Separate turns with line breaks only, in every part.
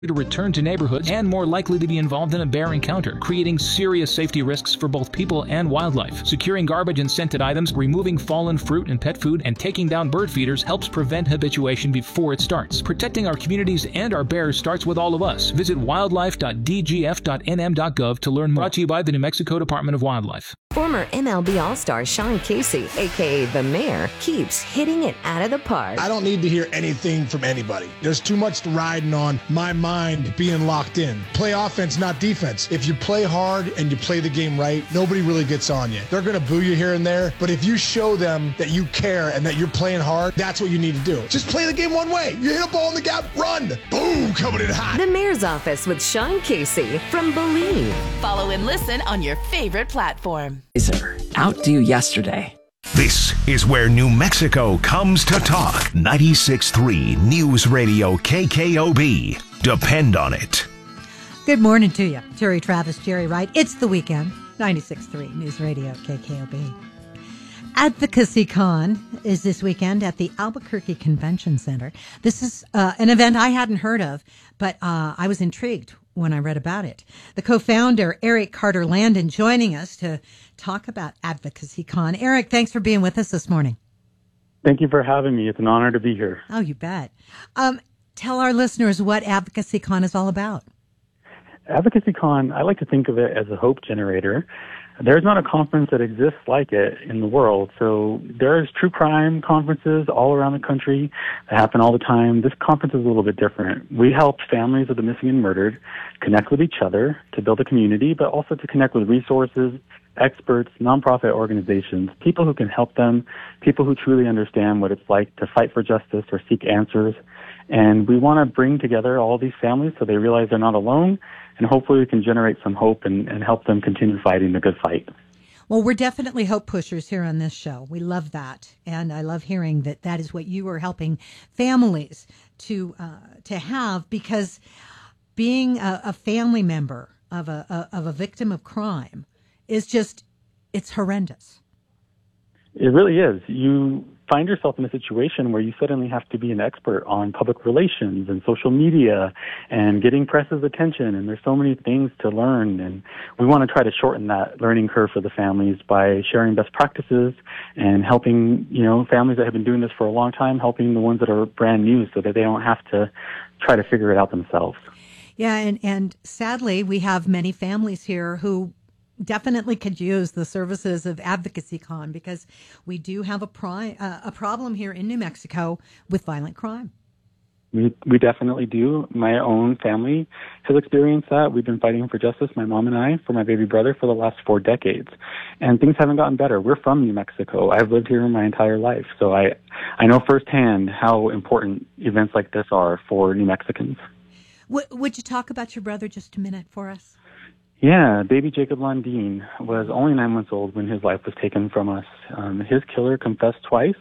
to return to neighborhoods and more likely to be involved in a bear encounter, creating serious safety risks for both people and wildlife. Securing garbage and scented items, removing fallen fruit and pet food, and taking down bird feeders helps prevent habituation before it starts. Protecting our communities and our bears starts with all of us. Visit wildlife.dgf.nm.gov to learn more. Brought to you by the New Mexico Department of Wildlife.
Former MLB All-Star Sean Casey, a.k.a. The Mayor, keeps hitting it out of the park.
I don't need to hear anything from anybody. There's too much riding on my mind being locked in. Play offense, not defense. If you play hard and you play the game right, nobody really gets on you. They're going to boo you here and there, but if you show them that you care and that you're playing hard, that's what you need to do. Just play the game one way. You hit a ball in the gap, run. Boom, coming in hot.
The Mayor's Office with Sean Casey from Believe.
Follow and listen on your favorite platform.
Outdo yesterday.
This is where New Mexico comes to talk. 96.3 News Radio KKOB. Depend on it.
Good morning to you. Jerry Travis, Jerry Wright. It's the weekend. 96.3 News Radio KKOB. Advocacy Con is this weekend at the Albuquerque Convention Center. This is an event I hadn't heard of, but I was intrigued when I read about it. The co-founder, Eric Carter Landon, joining us to talk about Advocacy Con. Eric, thanks for being with us this morning.
Thank you for having me. It's an honor to be here.
Oh, you bet. Tell our listeners what Advocacy Con is all about.
Advocacy Con, I like to think of it as a hope generator. There's not a conference that exists like it in the world. So there's true crime conferences all around the country that happen all the time. This conference is a little bit different. We help families of the missing and murdered connect with each other to build a community, but also to connect with resources, experts, nonprofit organizations, people who can help them, people who truly understand what it's like to fight for justice or seek answers. And we want to bring together all these families so they realize they're not alone, and hopefully we can generate some hope and help them continue fighting the good fight.
Well, we're definitely hope pushers here on this show. We love that. And I love hearing that that is what you are helping families to have, because being a family member of a victim of crime is just, it's horrendous.
It really is. You find yourself in a situation where you suddenly have to be an expert on public relations and social media and getting press's attention, and there's so many things to learn, and we want to try to shorten that learning curve for the families by sharing best practices and helping, families that have been doing this for a long time, helping the ones that are brand new so that they don't have to try to figure it out themselves.
Yeah, and sadly, we have many families here who definitely could use the services of Advocacy Con, because we do have a problem here in New Mexico with violent crime.
We definitely do. My own family has experienced that. We've been fighting for justice, my mom and I, for my baby brother for the last 4 decades. And things haven't gotten better. We're from New Mexico. I've lived here my entire life. So I know firsthand how important events like this are for New Mexicans.
Would you talk about your brother just a minute for us?
Yeah, baby Jacob Landine was only 9 months old when his life was taken from us. His killer confessed twice,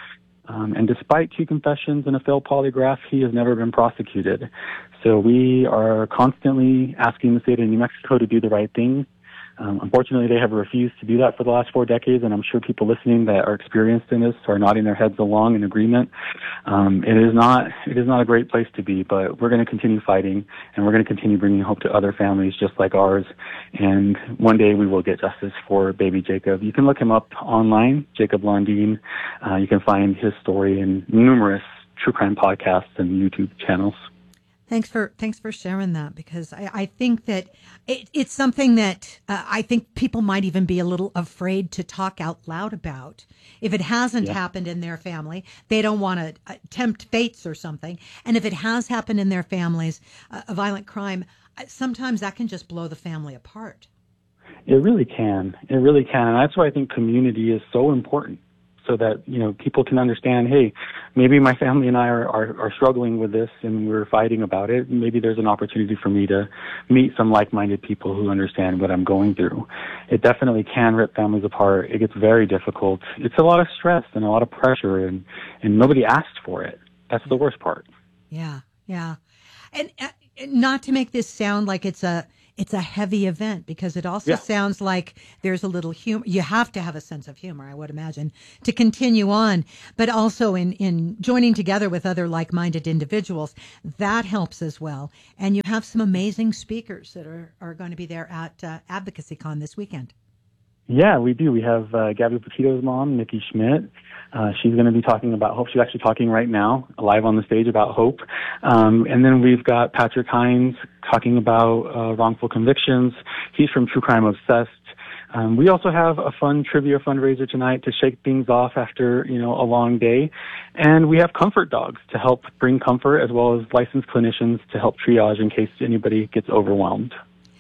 and despite 2 confessions and a failed polygraph, he has never been prosecuted. So we are constantly asking the state of New Mexico to do the right thing. Unfortunately, they have refused to do that for the last 4 decades, and I'm sure people listening that are experienced in this are nodding their heads along in agreement. It is not a great place to be, but we're going to continue fighting, and we're going to continue bringing hope to other families just like ours, and one day we will get justice for baby Jacob. You can look him up online, Jacob Landine. You can find his story in numerous true crime podcasts and YouTube channels.
Thanks for sharing that, because I think that it's something that I think people might even be a little afraid to talk out loud about. If it hasn't happened in their family, they don't want to tempt fates or something. And if it has happened in their families, a violent crime, sometimes that can just blow the family apart.
It really can. It really can. And that's why I think community is so important. So that, people can understand, hey, maybe my family and I are struggling with this and we're fighting about it. Maybe there's an opportunity for me to meet some like-minded people who understand what I'm going through. It definitely can rip families apart. It gets very difficult. It's a lot of stress and a lot of pressure, and nobody asked for it. That's the worst part.
Yeah. And not to make this sound like it's a it's a heavy event because it also sounds like there's a little humor. You have to have a sense of humor, I would imagine, to continue on. But also in joining together with other like-minded individuals, that helps as well. And you have some amazing speakers that are going to be there at AdvocacyCon this weekend.
Yeah, we do. We have Gabby Petito's mom, Nikki Schmidt. She's going to be talking about hope. She's actually talking right now, live on the stage, about hope. And then we've got Patrick Hines talking about wrongful convictions. He's from True Crime Obsessed. We also have a fun trivia fundraiser tonight to shake things off after, a long day. And we have comfort dogs to help bring comfort, as well as licensed clinicians to help triage in case anybody gets overwhelmed.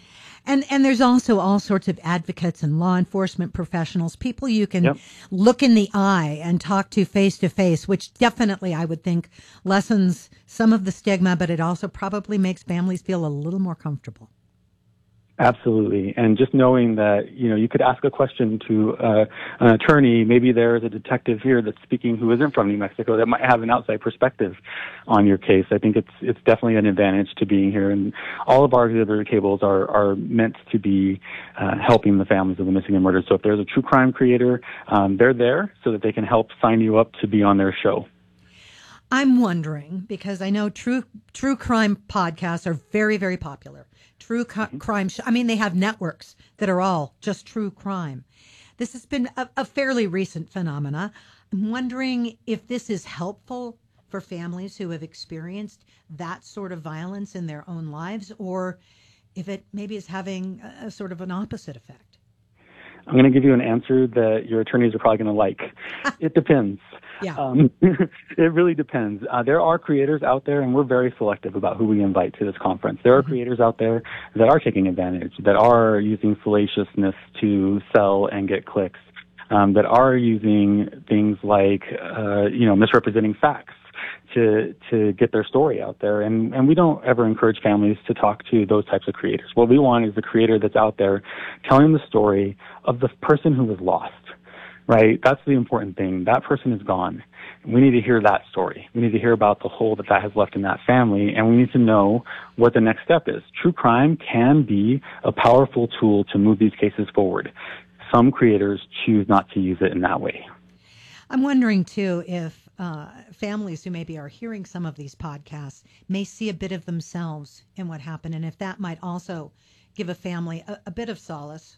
And there's also all sorts of advocates and law enforcement professionals, people you can look in the eye and talk to face, which definitely, I would think, lessens some of the stigma, but it also probably makes families feel a little more comfortable.
Absolutely. And just knowing that, you could ask a question to an attorney. Maybe there's a detective here that's speaking who isn't from New Mexico that might have an outside perspective on your case. I think it's definitely an advantage to being here. And all of our auxiliary cables are meant to be helping the families of the missing and murdered. So if there's a true crime creator, they're there so that they can help sign you up to be on their show.
I'm wondering, because I know true crime podcasts are very, very popular. True crime. They have networks that are all just true crime. This has been a fairly recent phenomena. I'm wondering if this is helpful for families who have experienced that sort of violence in their own lives, or if it maybe is having a sort of an opposite effect.
I'm going to give you an answer that your attorneys are probably going to like. It depends.
Yeah.
It really depends. There are creators out there, and we're very selective about who we invite to this conference. There are creators out there that are taking advantage, that are using fallaciousness to sell and get clicks, that are using things like, misrepresenting facts to get their story out there. And we don't ever encourage families to talk to those types of creators. What we want is the creator that's out there telling the story of the person who was lost, right? That's the important thing. That person is gone. We need to hear that story. We need to hear about the hole that has left in that family, and we need to know what the next step is. True crime can be a powerful tool to move these cases forward. Some creators choose not to use it in that way.
I'm wondering, too, if families who maybe are hearing some of these podcasts may see a bit of themselves in what happened, and if that might also give a family a bit of solace.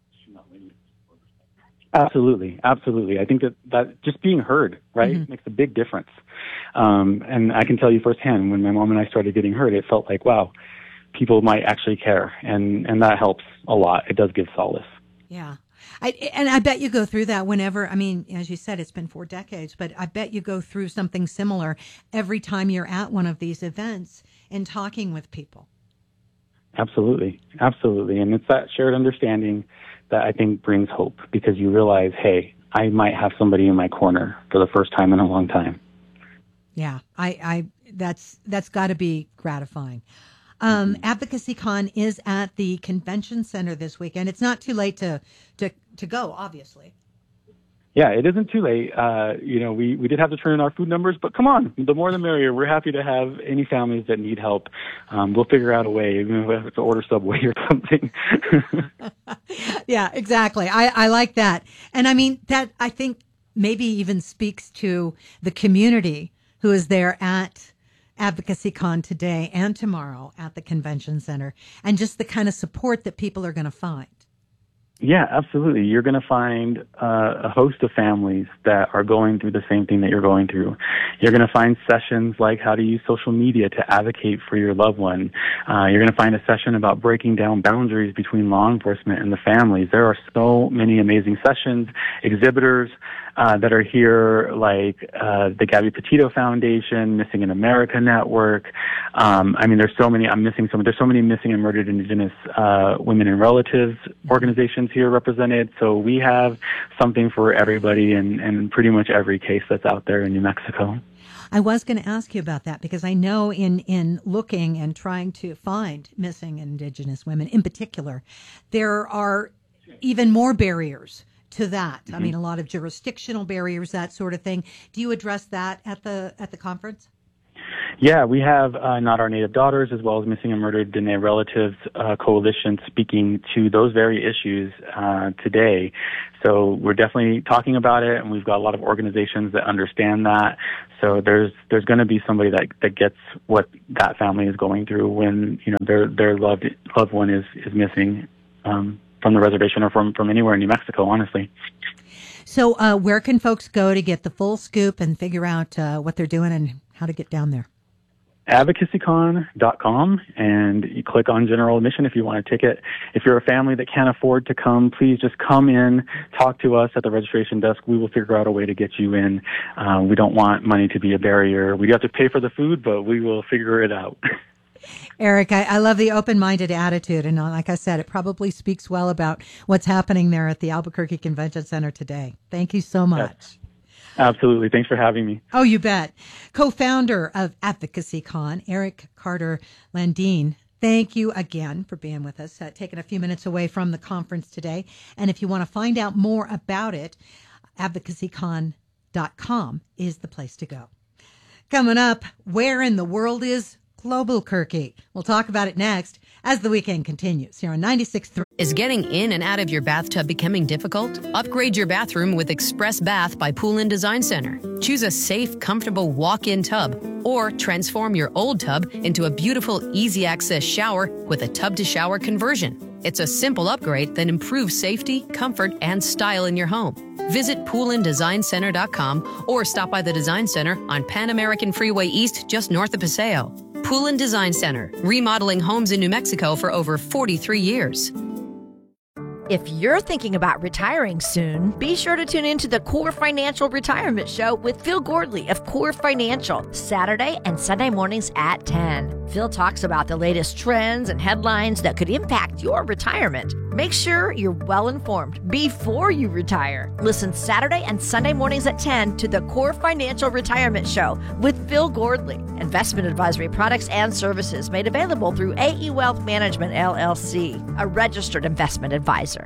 Absolutely. I think that just being heard, right, makes a big difference. And I can tell you firsthand, when my mom and I started getting heard, it felt like, wow, people might actually care, and that helps a lot. It does give solace.
Yeah. I bet you go through that whenever, as you said, it's been 4 decades, but I bet you go through something similar every time you're at one of these events and talking with people. Absolutely.
And it's that shared understanding that I think brings hope, because you realize, hey, I might have somebody in my corner for the first time in a long time.
Yeah, that's got to be gratifying. AdvocacyCon is at the convention center this weekend. It's not too late to go, obviously.
Yeah, it isn't too late. We did have to turn in our food numbers, but come on, the more the merrier. We're happy to have any families that need help. We'll figure out a way, even if we have to order Subway or something.
Yeah, exactly. I like that. And that I think maybe even speaks to the community who is there at AdvocacyCon today and tomorrow at the convention center, and just the kind of support that people are going to find.
Yeah, absolutely. You're going to find a host of families that are going through the same thing that you're going through. You're going to find sessions like how to use social media to advocate for your loved one. You're going to find a session about breaking down boundaries between law enforcement and the families. There are so many amazing sessions, exhibitors that are here, like the Gabby Petito Foundation, Missing in America Network. There's so many. There's so many missing and murdered Indigenous women and relatives organizations here represented. So we have something for everybody and pretty much every case that's out there in New Mexico.
I was going to ask you about that, because I know in looking and trying to find missing Indigenous women in particular, there are even more barriers to that. A lot of jurisdictional barriers, that sort of thing. Do you address that at the conference?
Yeah, we have Not Our Native Daughters as well as Missing and Murdered Dene Relatives Coalition speaking to those very issues today. So we're definitely talking about it, and we've got a lot of organizations that understand that. So there's going to be somebody that gets what that family is going through when their loved one is missing from the reservation or from anywhere in New Mexico, honestly.
So where can folks go to get the full scoop and figure out what they're doing and how to get down there? advocacycon.com, and you click on general admission if you want a ticket. If you're a family that can't afford to come, please just come in, talk to us at the registration desk. We will figure out a way to get you in. We don't want money to be a barrier. We do have to pay for the food, but we will figure it out. Eric, I love the open-minded attitude, and like I said, it probably speaks well about what's happening there at the Albuquerque Convention Center today. Thank you so much.
Yes. Absolutely. Thanks for having me.
Oh, you bet. Co-founder of AdvocacyCon, Eric Carter Landine. Thank you again for being with us, taking a few minutes away from the conference today. And if you want to find out more about it, advocacycon.com is the place to go. Coming up, where in the world is Globalquerque? We'll talk about it next as the weekend continues here on 96.3.
Is getting in and out of your bathtub becoming difficult? Upgrade your bathroom with Express Bath by Pool & Design Center. Choose a safe, comfortable walk-in tub or transform your old tub into a beautiful, easy-access shower with a tub-to-shower conversion. It's a simple upgrade that improves safety, comfort, and style in your home. Visit poolanddesignCenter.com or stop by the Design Center on Pan American Freeway East just north of Paseo. Pool & Design Center, remodeling homes in New Mexico for over 43 years.
If you're thinking about retiring soon, be sure to tune in to the Core Financial Retirement Show with Phil Gordley of Core Financial, Saturday and Sunday mornings at 10. Phil talks about the latest trends and headlines that could impact your retirement. Make sure you're well informed before you retire. Listen Saturday and Sunday mornings at 10 to the Core Financial Retirement Show with Phil Gordley. Investment advisory products and services made available through AE Wealth Management, LLC, a registered investment advisor.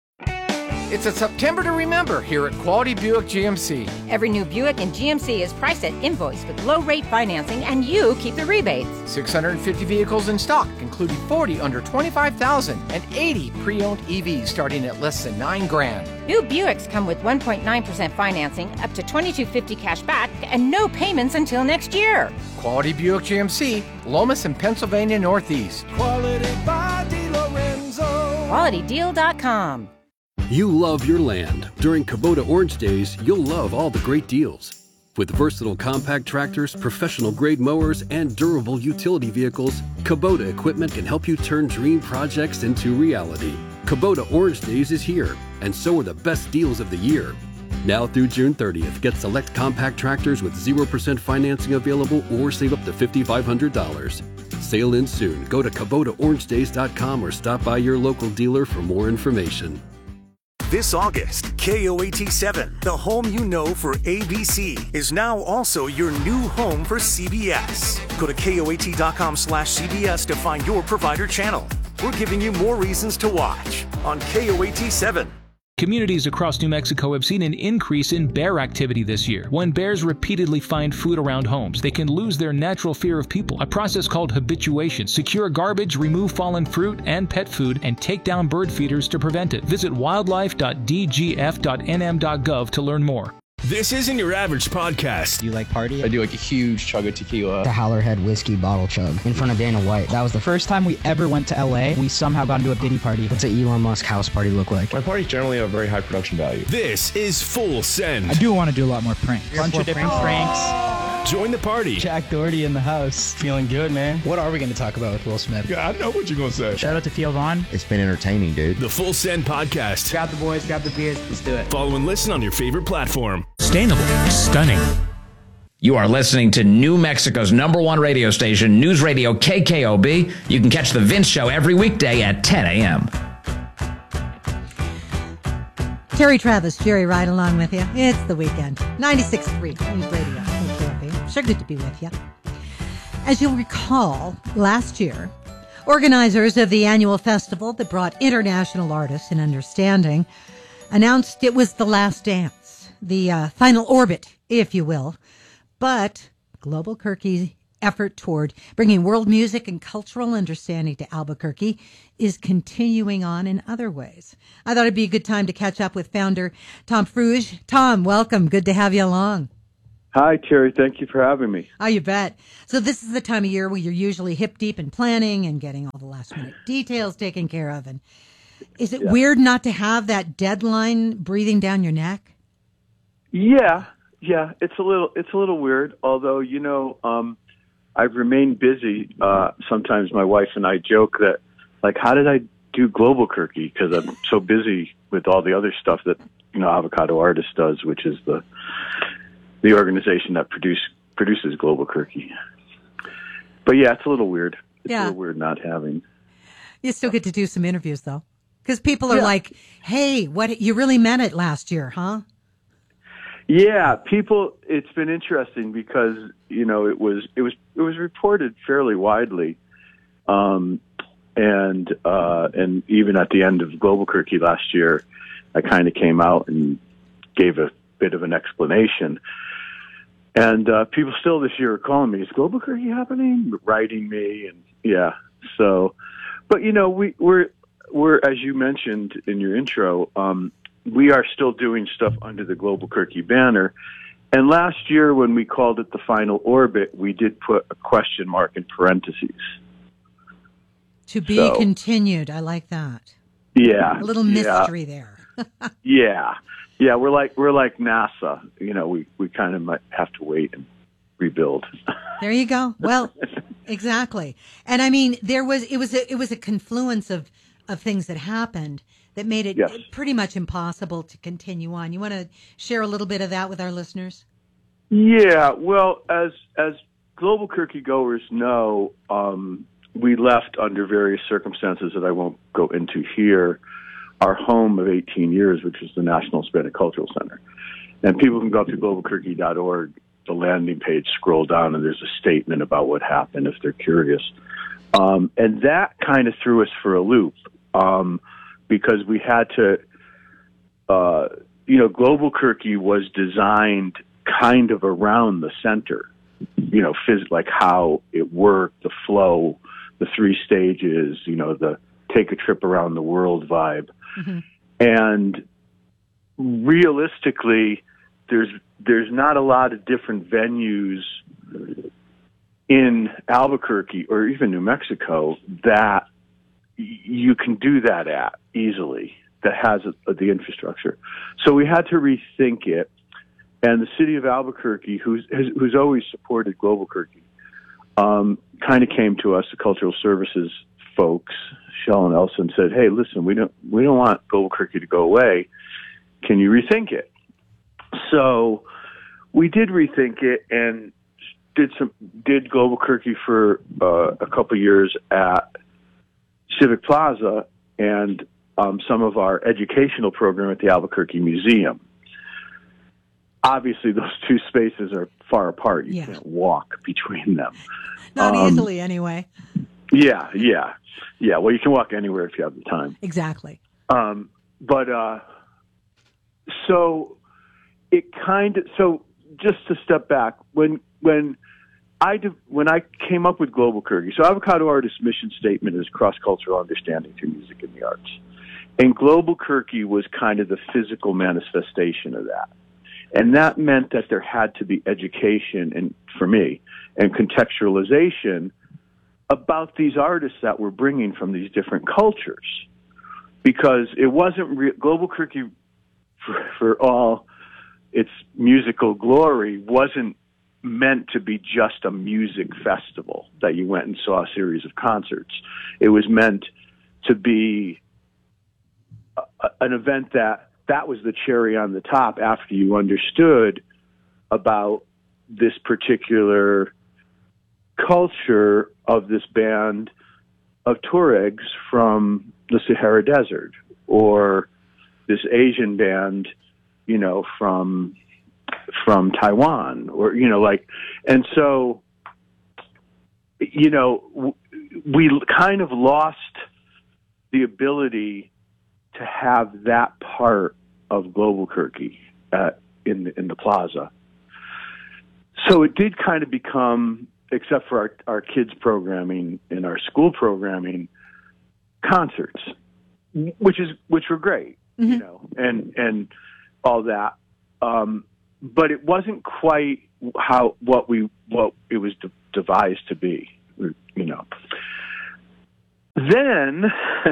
It's a September to remember here at Quality Buick GMC.
Every new Buick in GMC is priced at invoice with low-rate financing, and you keep the rebates.
650 vehicles in stock, including 40 under $25,000 and 80 pre-owned EVs starting at less than $9,000.
New Buicks come with 1.9% financing, up to $2,250 cash back, and no payments until next year.
Quality Buick GMC, Lomas and Pennsylvania Northeast.
Quality by DeLorenzo.
QualityDeal.com.
You love your land. During Kubota Orange Days, you'll love all the great deals. With versatile compact tractors, professional-grade mowers, and durable utility vehicles, Kubota equipment can help you turn dream projects into reality. Kubota Orange Days is here, and so are the best deals of the year. Now through June 30th, get select compact tractors with 0% financing available or save up to $5,500. Sale ends soon. Go to KubotaOrangeDays.com or stop by your local dealer for more information.
This August, KOAT7, the home you know for ABC, is now also your new home for CBS. Go to KOAT.com/CBS to find your provider channel. We're giving you more reasons to watch on KOAT7.
Communities across New Mexico have seen an increase in bear activity this year. When bears repeatedly find food around homes, they can lose their natural fear of people. A process called habituation. Secure garbage, remove fallen fruit and pet food, and take down bird feeders to prevent it. Visit wildlife.dgf.nm.gov to learn more.
This isn't your average podcast.
You like party?
I do like a huge chug of tequila.
The Howlerhead whiskey bottle chug in front of Dana White. That was the first time we ever went to LA. We somehow got into a Diddy party. What's an Elon Musk house party look like?
My parties generally have very high production value.
This is Full Send.
I do want to do a lot more pranks. A bunch of different pranks.
Join the party.
Jack Doherty in the house.
Feeling good, man. What are we going to talk about with Will Smith?
Yeah, I know what you're going to say.
Shout out to Theo Vaughn.
It's been entertaining, dude.
The Full Send Podcast.
Grab the boys, grab the beers. Let's do it.
Follow and listen on your favorite platform.
Sustainable. Stunning.
You are listening to New Mexico's #1 radio station, News Radio KKOB. You can catch The Vince Show every weekday at 10 a.m.
Terry Travis, Jerry Wright along with you. It's the weekend. 96.3 News Radio KKOB. So good to be with you. As you'll recall, last year, organizers of the annual festival that brought international artists in understanding announced it was the last dance, the final orbit, if you will. But Globalquerque effort toward bringing world music and cultural understanding to Albuquerque is continuing on in other ways. I thought it'd be a good time to catch up with founder Tom Fruge. Tom, welcome. Good to have you along.
Hi, Terry. Thank you for having me.
Oh, you bet. So this is the time of year where you're usually hip deep in planning and getting all the last minute details taken care of. And is it weird not to have that deadline breathing down your neck?
Yeah, it's a little weird. Although, I've remained busy. Sometimes my wife and I joke that, like, how did I do Global Kirky? Because I'm so busy with all the other stuff that Avocado Artist does, which is the organization that produces Global Kirky. But yeah, it's a little weird. It's a little weird not having.
You still get to do some interviews though, because people are like, "Hey, what you really meant it last year, huh?"
Yeah, people. It's been interesting because it was reported fairly widely, and even at the end of Global Kirky last year, I kind of came out and gave a bit of an explanation. And people still this year are calling me, is Global Kirky happening? Writing me, and so, but we're as you mentioned in your intro, we are still doing stuff under the Global Kirky banner. And last year when we called it the Final Orbit, we did put a question mark in parentheses.
To be continued. I like that.
Yeah.
A little mystery there.
Yeah, we're like NASA. We kind of might have to wait and rebuild.
There you go. Well, exactly. And I mean, it was a confluence of things that happened that made it pretty much impossible to continue on. You want to share a little bit of that with our listeners?
Yeah. Well, as Global Kirky goers know, we left under various circumstances that I won't go into here. Our home of 18 years, which is the National Hispanic Cultural Center. And people can go up to globalkirky.org, the landing page, scroll down, and there's a statement about what happened if they're curious. And that kind of threw us for a loop because we had to, Global Kirky was designed kind of around the center, like how it worked, the flow, the 3 stages, the take a trip around the world vibe. Mm-hmm. And realistically, there's not a lot of different venues in Albuquerque or even New Mexico that you can do that at easily, that has the infrastructure. So we had to rethink it. And the city of Albuquerque, who's always supported Global Kirky, kind of came to us, the cultural services folks, Shell and Elson, said, "Hey, listen, we don't want Global Kirky to go away. Can you rethink it?" So we did rethink it and did Global Kirky for a couple of years at Civic Plaza and some of our educational program at the Albuquerque Museum. Obviously, those two spaces are far apart. You can't walk between them.
Not easily, anyway.
Yeah. Well, you can walk anywhere if you have the time.
Exactly.
So just to step back, when I came up with Global Kirky, so Avocado Artist's mission statement is cross-cultural understanding through music and the arts. And Global Kirky was kind of the physical manifestation of that. And that meant that there had to be education, and for me, and contextualization about these artists that we're bringing from these different cultures. Because it wasn't Global Kirky, for all its musical glory, wasn't meant to be just a music festival that you went and saw a series of concerts. It was meant to be an event that was the cherry on the top after you understood about this particular culture of this band of Tuaregs from the Sahara Desert, or this Asian band, from Taiwan, or, and so, we kind of lost the ability to have that part of Global Kirky in the plaza. So it did kind of become except for our kids programming and our school programming, concerts, which were great, you know, and all that. But it wasn't quite what it was devised to be, you know. Then,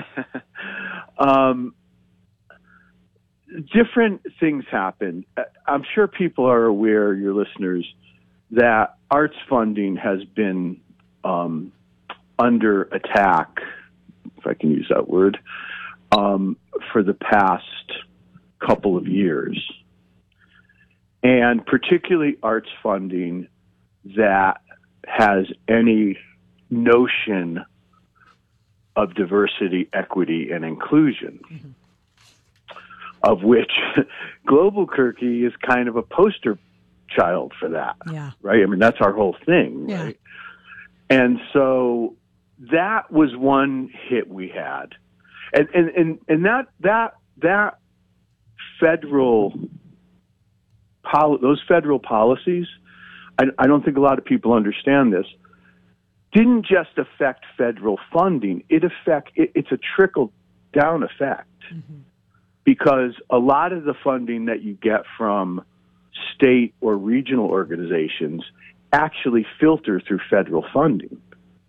different things happened. I'm sure people are aware, your listeners, that arts funding has been under attack, if I can use that word, for the past couple of years. And particularly arts funding that has any notion of diversity, equity, and inclusion, of which Global Kirky is kind of a poster child for that, right? I mean, that's our whole thing, right? And so that was one hit we had, and that federal those federal policies, I don't think a lot of people understand this, didn't just affect federal funding. It's a trickle down effect, because a lot of the funding that you get from state or regional organizations actually filter through federal funding.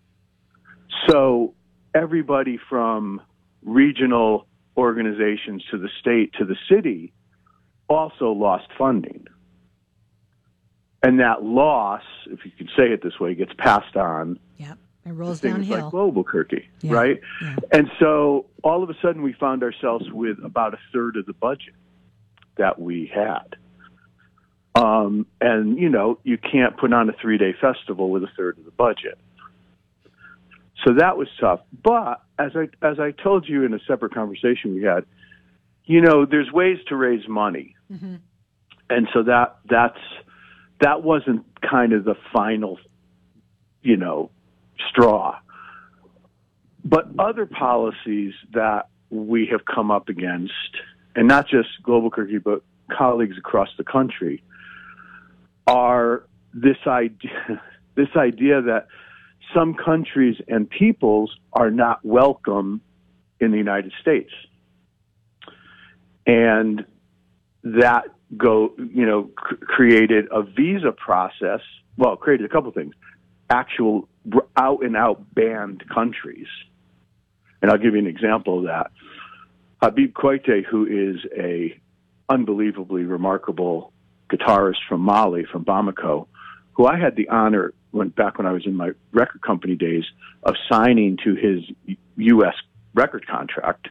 So everybody from regional organizations to the state to the city also lost funding. And that loss, if you can say it this way, gets passed on.
Yep, it rolls
things
downhill.
Like Global Kirky, right? Yeah. And so all of a sudden we found ourselves with about a third of the budget that we had. And, you know, you can't put on a 3-day festival with a third of the budget. So that was tough. But as I told you in a separate conversation we had, you know, there's ways to raise money. And so that wasn't kind of the final, you know, straw. But other policies that we have come up against, and not just Global Kirky, but colleagues across the country, are this idea that some countries and peoples are not welcome in the United States. And that created a visa process. Well, created a couple things. Actual out and out banned countries. And I'll give you an example of that. Habib Koité, who is a unbelievably remarkable guitarist from Mali, from Bamako, who I had the honor back when I was in my record company days of signing to his U.S. record contract,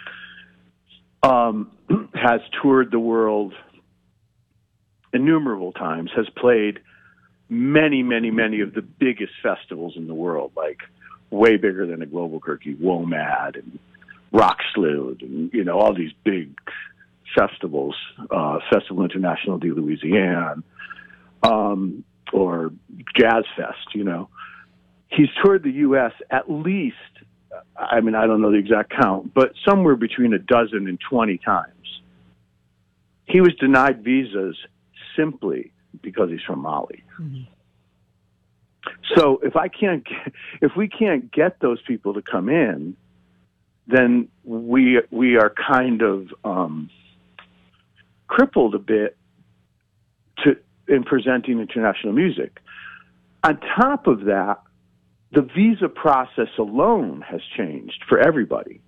has toured the world innumerable times, has played many, many, many of the biggest festivals in the world, like way bigger than a Global Kirky, WOMAD and Rockslide, and, you know, all these big festivals, Festival International de Louisiane, or Jazz Fest, you know. He's toured the U.S. at least, I mean, I don't know the exact count, but somewhere between 12 and 20 times. He was denied visas simply because he's from Mali. So if we can't get those people to come in, then we are kind of crippled a bit in presenting international music. On top of that, the visa process alone has changed for everybody.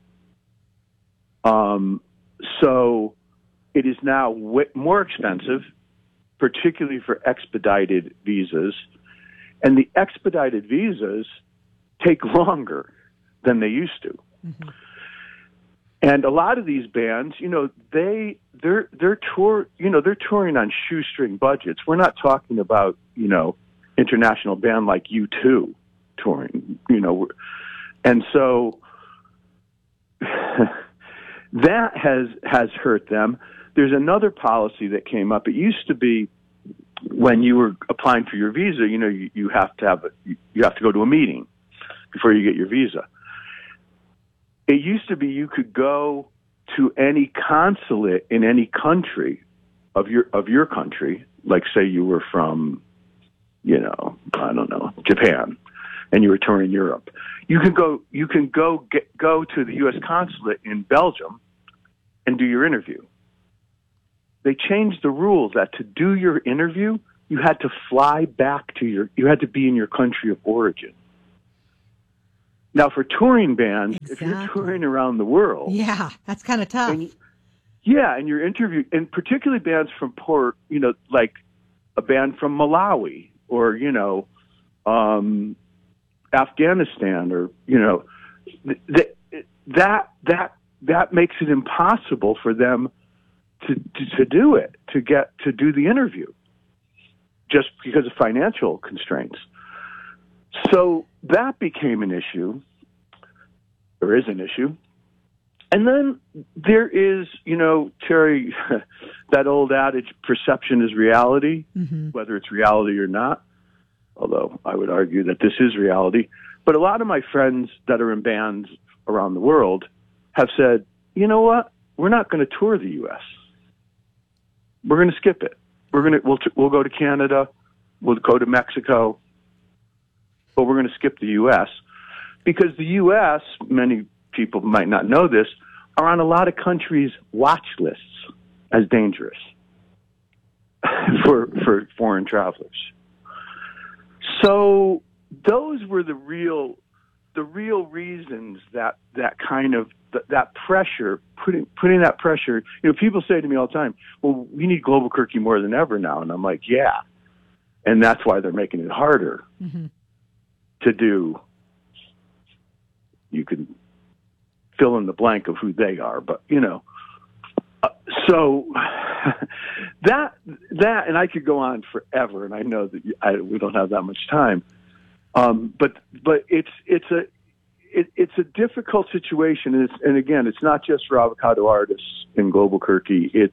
So it is now more expensive, particularly for expedited visas. And the expedited visas take longer than they used to. And a lot of these bands, you know, they're touring on shoestring budgets. We're not talking about, you know, international band like U2 touring, you know. And so that has hurt them. There's another policy that came up. It used to be when you were applying for your visa, you know, you have to go to a meeting before you get your visa. It used to be you could go to any consulate in any country of your country, like say you were from I don't know, Japan, and you were touring Europe. You can go to the U.S. consulate in Belgium and do your interview. They changed the rules that to do your interview, you had to fly back you had to be in your country of origin. Now, for touring bands, if you're touring around the world,
yeah, that's kind of tough.
And your interview, and particularly bands from like a band from Malawi or Afghanistan, or that makes it impossible for them to do the interview, just because of financial constraints. So that became an issue, or is an issue. And then there is, Terry, that old adage, perception is reality, whether it's reality or not, although I would argue that this is reality. But a lot of my friends that are in bands around the world have said, you know what, we're not going to tour the U.S. We're going to skip it. We'll go to Canada, we'll go to Mexico, but we're going to skip the U.S. because the U.S., many people might not know this, are on a lot of countries' watch lists as dangerous for foreign travelers. So those were the real reasons that kind of that pressure, putting that pressure. People say to me all the time, "Well, we need Global Kirky more than ever now," and I'm like, "Yeah," and that's why they're making it harder to do. You can fill in the blank of who they are, but so that, and I could go on forever, and I know that we don't have that much time. But it's a difficult situation, and again, it's not just for avocado artists in Global Kirky. It's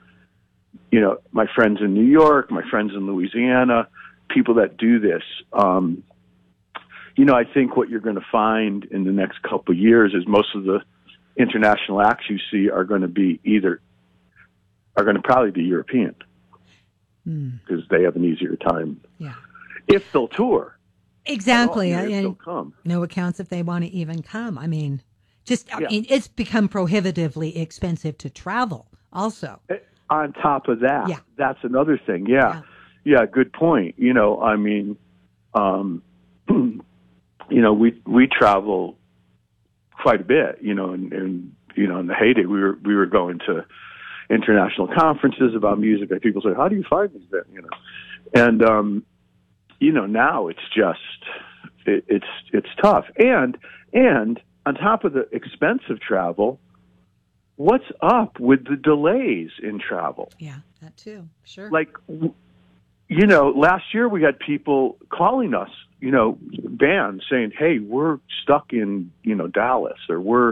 my friends in New York, my friends in Louisiana, people that do this. I think what you're going to find in the next couple of years is most of the international acts you see are going to probably be European, because they have an easier time. Yeah, if they'll tour.
Exactly.
And come.
No accounts if they want to even come. I mean, it's become prohibitively expensive to travel also.
On top of that, that's another thing. Yeah, good point. We travel quite a bit, and in the heyday, we were going to international conferences about music. And people say, "How do you find these things?" And now it's just it's tough. And on top of the expensive travel, what's up with the delays in travel?
Yeah, that too. Sure.
Like, last year we had people calling us, bands saying, "Hey, we're stuck in, Dallas," or we're,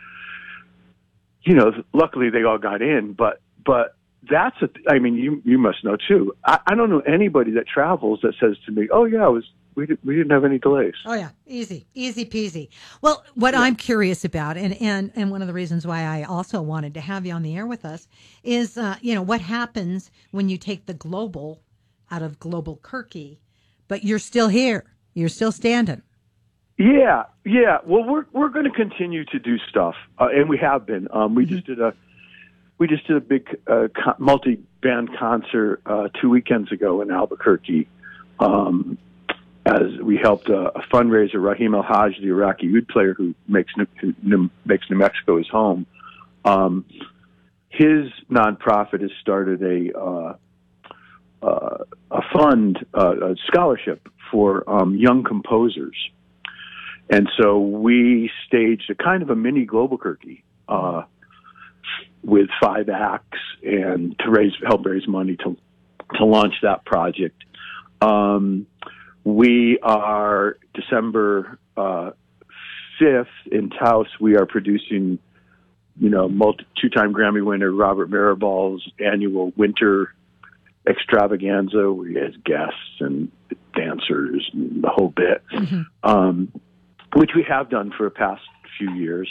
luckily they all got in, but that's you must know too. I don't know anybody that travels that says to me, "Oh yeah, we didn't have any delays."
Oh yeah, easy peasy. Well, what I'm curious about, and one of the reasons why I also wanted to have you on the air with us is, what happens when you take the global out of Global Kirky, but you're still here, you're still standing.
Yeah. Well, we're going to continue to do stuff, and we have been. We just did a big multi-band concert 2 weekends ago in Albuquerque, as we helped a fundraiser. Rahim El-Hajj, the Iraqi oud player who makes New Mexico his home, his nonprofit has started a fund, a scholarship for young composers. And so we staged a kind of a mini Global Kirky with 5 acts, and to help raise money to launch that project. We are December 5th in Taos. We are producing, two-time Grammy winner Robert Mirabal's annual winter extravaganza, where he has guests and dancers and the whole bit, which we have done for the past few years.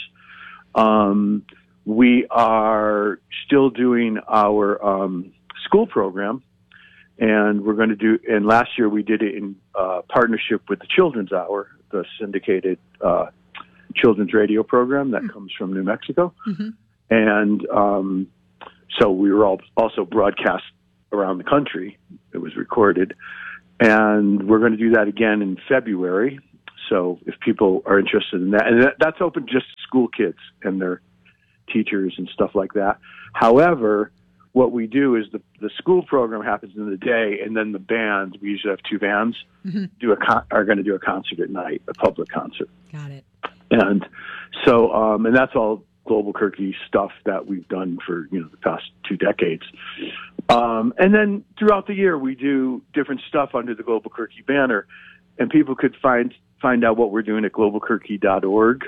We are still doing our school program, And we're going to do, and last year we did it in partnership with the Children's Hour, the syndicated children's radio program that comes from New Mexico.
Mm-hmm.
And so we were also broadcast around the country. It was recorded. And we're going to do that again in February. So if people are interested in that, and that's open just to school kids and their teachers and stuff like that. However, what we do is the school program happens in the day, and then the bands, we usually have two bands, are going to do a concert at night, a public concert.
Got it.
And so, and that's all Global Kirky stuff that we've done for, the past 2 decades. And then throughout the year, we do different stuff under the Global Kirky banner, and people could find out what we're doing at globalkirky.org.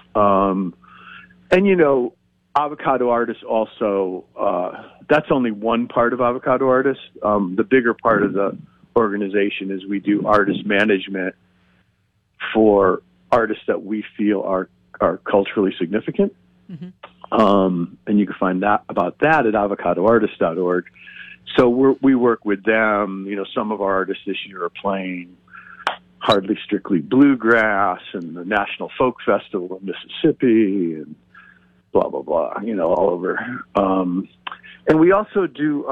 And, Avocado Artists also, that's only one part of Avocado Artists. The bigger part of the organization is we do artist management for artists that we feel are culturally significant. Mm-hmm. And you can find about that at avocadoartist.org. So we work with them. Some of our artists this year are playing Hardly Strictly Bluegrass and the National Folk Festival in Mississippi and blah, blah, blah, all over. And we also do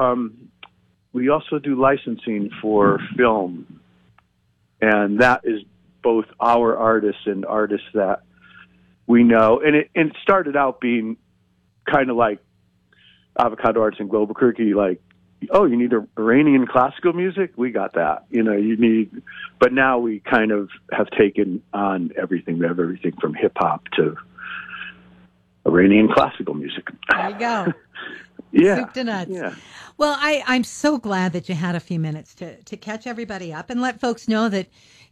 licensing for film. And that is both our artists and artists that we know. And it started out being kind of like Avocado Artists and Global Kirky, like, oh, you need Iranian classical music? We got that. But now we kind of have taken on everything. We have everything from hip hop to Iranian classical music.
There you go.
Yeah.
Soup to nuts.
Yeah.
Well, I'm so glad that you had a few minutes to catch everybody up and let folks know that,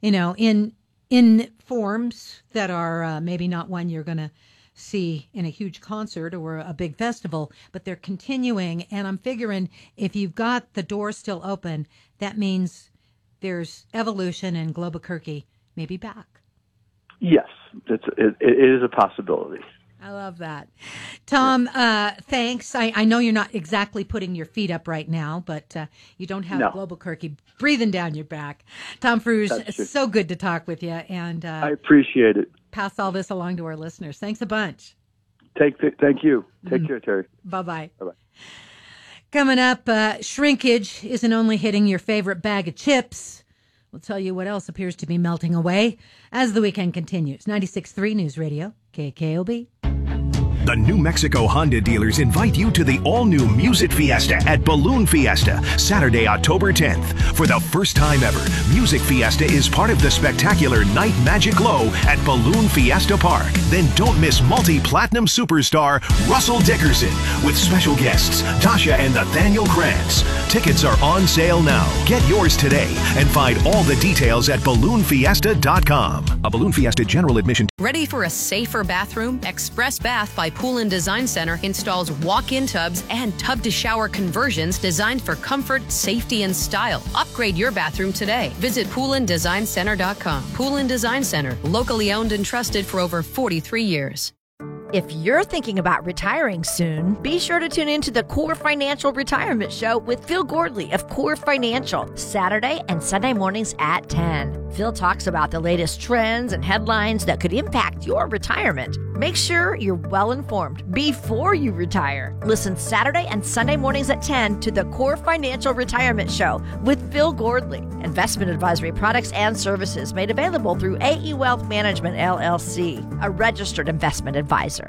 in forms that are maybe not one you're going to see in a huge concert or a big festival, but they're continuing. And I'm figuring if you've got the door still open, that means there's evolution and Global Kirky may be back.
Yes, it is a possibility.
I love that. Tom, thanks. I know you're not exactly putting your feet up right now, but you don't have Global Kirky breathing down your back. Tom Fruge, it's so good to talk with you. And
I appreciate it.
Pass all this along to our listeners. Thanks a bunch.
Thank you. Take care, Terry.
Bye-bye.
Bye-bye.
Coming up, shrinkage isn't only hitting your favorite bag of chips. We'll tell you what else appears to be melting away as the weekend continues. 96.3 News Radio, KKOB.
The New Mexico Honda dealers invite you to the all-new Music Fiesta at Balloon Fiesta, Saturday, October 10th. For the first time ever, Music Fiesta is part of the spectacular Night Magic Glow at Balloon Fiesta Park. Then don't miss multi-platinum superstar Russell Dickerson with special guests Tasha and Nathaniel Krantz. Tickets are on sale now. Get yours today and find all the details at balloonfiesta.com. A Balloon Fiesta general admission.
Ready for a safer bathroom? Express Bath by Pool and Design Center installs walk-in tubs and tub-to-shower conversions designed for comfort, safety, and style. Upgrade your bathroom today. Visit poolanddesignCenter.com. Pool and Design Center, locally owned and trusted for over 43 years.
If you're thinking about retiring soon, be sure to tune in to the Core Financial Retirement Show with Phil Gordley of Core Financial, Saturday and Sunday mornings at 10. Phil talks about the latest trends and headlines that could impact your retirement. Make sure you're well informed before you retire. Listen Saturday and Sunday mornings at 10 to the Core Financial Retirement Show with Phil Gordley. Investment advisory products and services made available through AE Wealth Management, LLC, a registered investment advisor.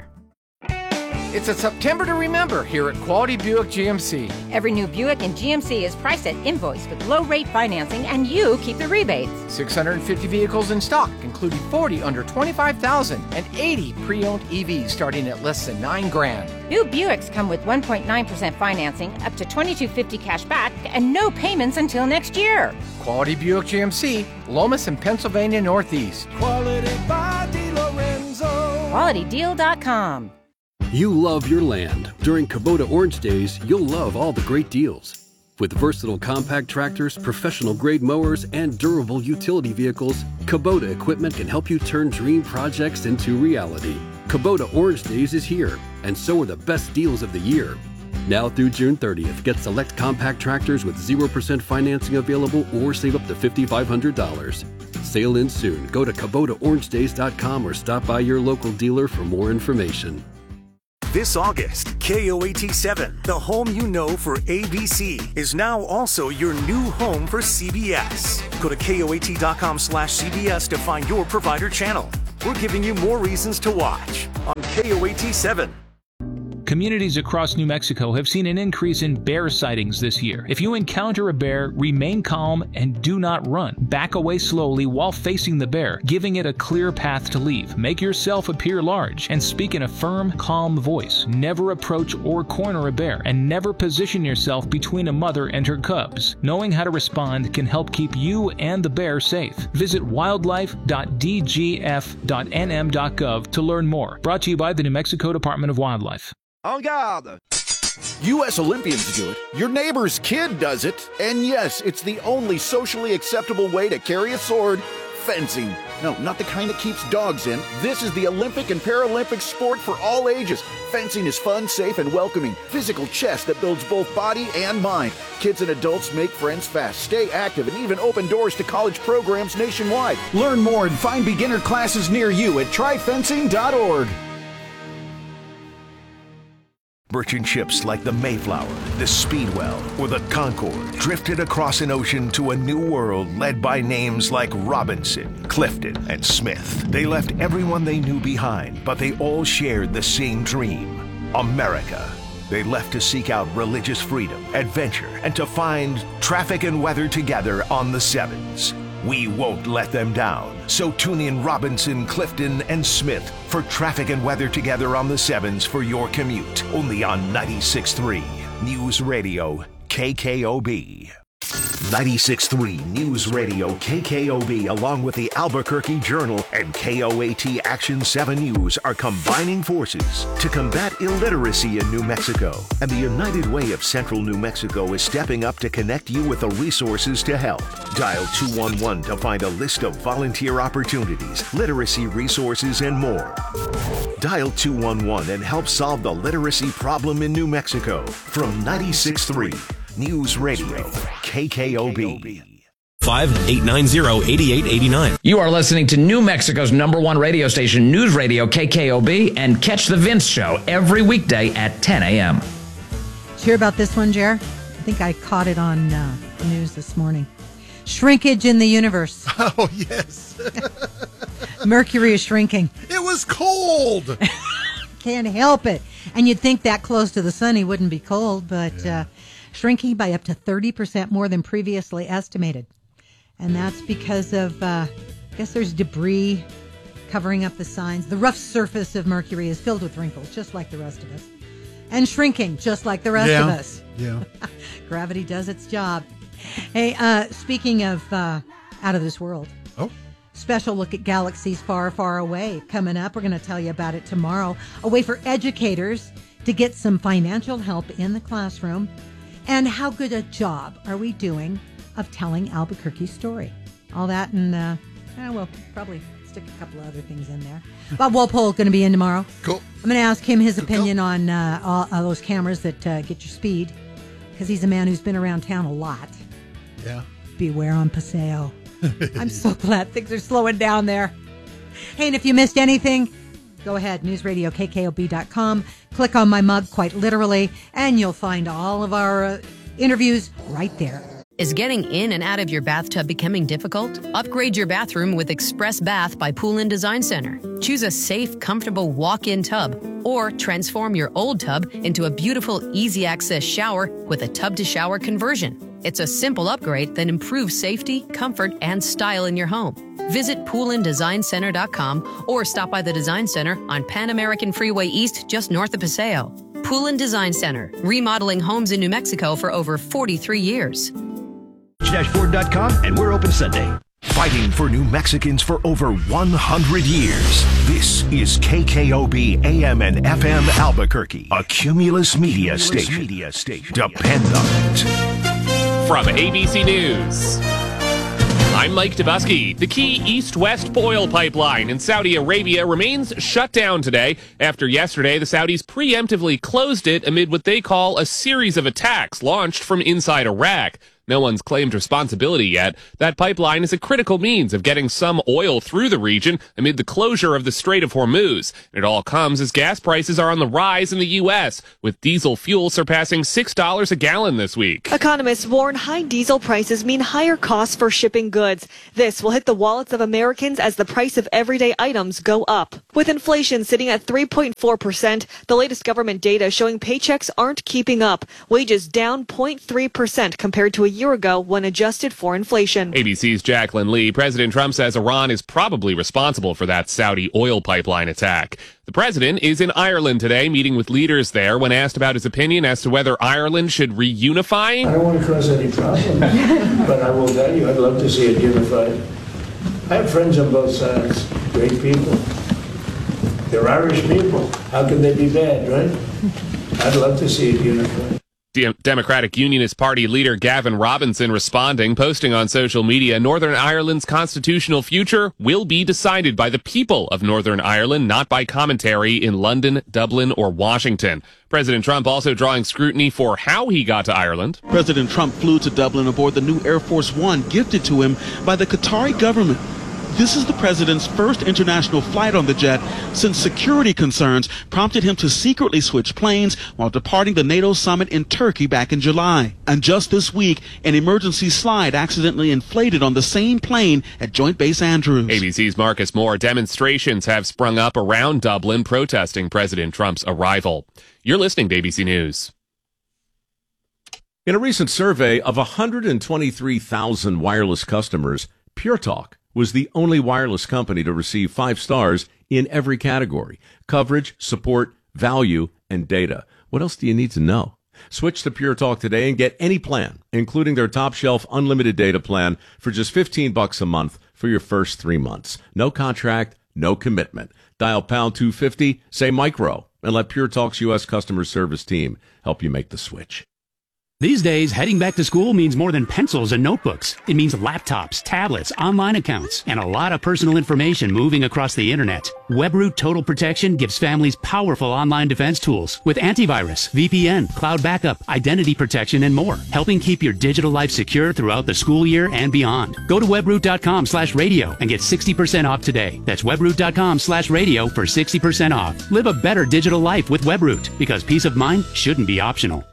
It's a September to remember here at Quality Buick GMC.
Every new Buick in GMC is priced at invoice with low-rate financing, and you keep the rebates.
650 vehicles in stock, including 40 under $25,000 and 80 pre-owned EVs starting at less than $9,000.
New Buicks come with 1.9% financing, up to $2,250 cash back, and no payments until next year.
Quality Buick GMC, Lomas and Pennsylvania Northeast.
Quality by DeLorenzo.
QualityDeal.com.
You love your land. During Kubota Orange Days, you'll love all the great deals. With versatile compact tractors, professional-grade mowers, and durable utility vehicles, Kubota equipment can help you turn dream projects into reality. Kubota Orange Days is here, and so are the best deals of the year. Now through June 30th, get select compact tractors with 0% financing available or save up to $5,500. Sale ends soon. Go to KubotaOrangeDays.com or stop by your local dealer for more information.
This August, KOAT7, the home you know for ABC, is now also your new home for CBS. Go to KOAT.com/CBS to find your provider channel. We're giving you more reasons to watch on KOAT7.
Communities across New Mexico have seen an increase in bear sightings this year. If you encounter a bear, remain calm and do not run. Back away slowly while facing the bear, giving it a clear path to leave. Make yourself appear large and speak in a firm, calm voice. Never approach or corner a bear, and never position yourself between a mother and her cubs. Knowing how to respond can help keep you and the bear safe. Visit wildlife.dgf.nm.gov to learn more. Brought to you by the New Mexico Department of Wildlife.
En garde! U.S. Olympians do it. Your neighbor's kid does it. And yes, it's the only socially acceptable way to carry a sword. Fencing. No, not the kind that keeps dogs in. This is the Olympic and Paralympic sport for all ages. Fencing is fun, safe, and welcoming. Physical chess that builds both body and mind. Kids and adults make friends fast, stay active, and even open doors to college programs nationwide. Learn more and find beginner classes near you at tryfencing.org.
Merchant ships like the Mayflower, the Speedwell, or the Concorde drifted across an ocean to a new world led by names like Robinson, Clifton, and Smith. They left everyone they knew behind, but they all shared the same dream: America. They left to seek out religious freedom, adventure, and to find traffic and weather together on the Sevens. We won't let them down. So tune in Robinson, Clifton, and Smith for traffic and weather together on the Sevens for your commute. Only on 96.3 News Radio KKOB. 96.3 News Radio KKOB, along with the Albuquerque Journal and KOAT Action 7 News, are combining forces to combat illiteracy in New Mexico. And the United Way of Central New Mexico is stepping up to connect you with the resources to help. Dial 211 to find a list of volunteer opportunities, literacy resources, and more. Dial 211 and help solve the literacy problem in New Mexico. From 96.3 News Radio KKOB.
5-890-8889. You are listening to New Mexico's #1 radio station, News Radio KKOB, and catch the Vince Show every weekday at 10 a.m.
Did you hear about this one, Jer? I think I caught it on the news this morning. Shrinkage in the universe.
Oh, yes.
Mercury is shrinking.
It was cold.
Can't help it. And you'd think that close to the sun he wouldn't be cold, but shrinking by up to 30% more than previously estimated. And that's because of, I guess there's debris covering up the signs. The rough surface of Mercury is filled with wrinkles, just like the rest of us. And shrinking, just like the rest of us.
Yeah.
Gravity does its job. Hey, speaking of out of this world.
Oh.
Special look at galaxies far, far away coming up. We're going to tell you about it tomorrow. A way for educators to get some financial help in the classroom. And how good a job are we doing of telling Albuquerque's story? All that, and we'll probably stick a couple of other things in there. Bob Walpole going to be in tomorrow.
Cool.
I'm going to ask him his opinion on all those cameras that get your speed, because he's a man who's been around town a lot.
Yeah.
Beware on Paseo. I'm so glad things are slowing down there. Hey, and if you missed anything, go ahead, newsradiokkob.com. Click on my mug, quite literally, and you'll find all of our interviews right there.
Is getting in and out of your bathtub becoming difficult? Upgrade your bathroom with Express Bath by Pool & Design Center. Choose a safe, comfortable walk-in tub, or transform your old tub into a beautiful, easy-access shower with a tub-to-shower conversion. It's a simple upgrade that improves safety, comfort, and style in your home. Visit poolanddesignCenter.com or stop by the Design Center on Pan American Freeway East, just north of Paseo. Pool & Design Center, remodeling homes in New Mexico for over 43 years.
Dashboard.com, and we're open Sunday. Fighting for New Mexicans for over 100 years. This is KKOB AM and FM Albuquerque, a Cumulus Media Station. Depend on it.
From ABC News,
I'm Mike Dubusky. The key east-west oil pipeline in Saudi Arabia remains shut down today. After yesterday, the Saudis preemptively closed it amid what they call a series of attacks launched from inside Iraq. No one's claimed responsibility yet. That pipeline is a critical means of getting some oil through the region amid the closure of the Strait of Hormuz. It all comes as gas prices are on the rise in the U.S., with diesel fuel surpassing $6 a gallon this week.
Economists warn high diesel prices mean higher costs for shipping goods. This will hit the wallets of Americans as the price of everyday items go up. With inflation sitting at 3.4%, the latest government data showing paychecks aren't keeping up. Wages down 0.3% compared to a year ago when adjusted for inflation.
ABC's Jacqueline Lee. President Trump says Iran is probably responsible for that Saudi oil pipeline attack. The president is in Ireland today, meeting with leaders there. When asked about his opinion as to whether Ireland should reunify,
I don't want to cause any problem, but I will tell you, I'd love to see it unified. I have friends on both sides, great people. They're Irish people. How can they be bad, right? I'd love to see it unified.
Democratic Unionist Party leader Gavin Robinson responding, posting on social media, Northern Ireland's constitutional future will be decided by the people of Northern Ireland, not by commentary in London, Dublin, or Washington. President Trump also drawing scrutiny for how he got to Ireland.
President Trump flew to Dublin aboard the new Air Force One gifted to him by the Qatari government. This is the president's first international flight on the jet since security concerns prompted him to secretly switch planes while departing the NATO summit in Turkey back in July. And just this week, an emergency slide accidentally inflated on the same plane at Joint Base Andrews.
ABC's Marcus Moore. Demonstrations have sprung up around Dublin protesting President Trump's arrival. You're listening to ABC News.
In a recent survey of 123,000 wireless customers, Pure Talk was the only wireless company to receive 5 stars in every category: coverage, support, value, and data. What else do you need to know? Switch to Pure Talk today and get any plan, including their top shelf unlimited data plan, for just $15 a month for your first 3 months. No contract, no commitment. Dial pound 250, say micro, and let Pure Talk's U.S. customer service team help you make the switch.
These days, heading back to school means more than pencils and notebooks. It means laptops, tablets, online accounts, and a lot of personal information moving across the internet. WebRoot Total Protection gives families powerful online defense tools with antivirus, VPN, cloud backup, identity protection, and more, helping keep your digital life secure throughout the school year and beyond. Go to webroot.com/radio and get 60% off today. That's webroot.com/radio for 60% off. Live a better digital life with WebRoot, because peace of mind shouldn't be optional.